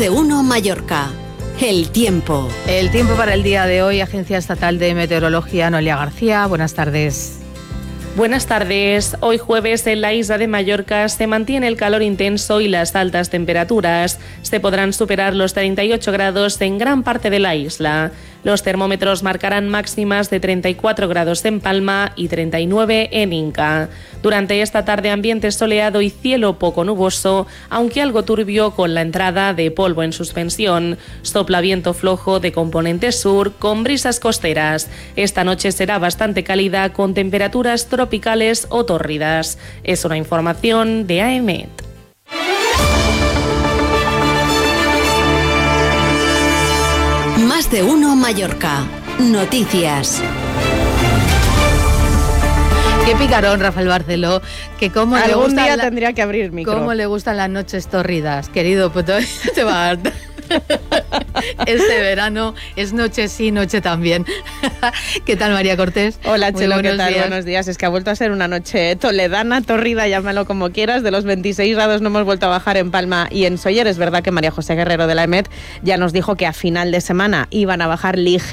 de uno Mallorca. El tiempo. El tiempo para el día de hoy, Agencia Estatal de Meteorología, Noelia García. Buenas tardes. Buenas tardes. Hoy jueves en la isla de Mallorca se mantiene el calor intenso y las altas temperaturas. Se podrán superar los 38 grados en gran parte de la isla. Los termómetros marcarán máximas de 34 grados en Palma y 39 en Inca. Durante esta tarde ambiente soleado y cielo poco nuboso, aunque algo turbio con la entrada de polvo en suspensión. Sopla viento flojo de componente sur con brisas costeras. Esta noche será bastante cálida con temperaturas tropicales o tórridas. Es una información de AEMET. Más de uno Mallorca. Noticias. Qué picarón, Rafael Barceló, que cómo le algún gustan día tendría que abrir micro. Cómo le gustan las noches tórridas, querido, pues te va a hartar. Este verano es noche sí, noche también. ¿Qué tal, María Cortés? Hola, Chelo, ¿qué tal? Días. Buenos días. Es que ha vuelto a ser una noche toledana, tórrida, llámalo como quieras. De los 26 grados no hemos vuelto a bajar en Palma y en Sóller. Es verdad que María José Guerrero de la EMET ya nos dijo que a final de semana iban a bajar ligeramente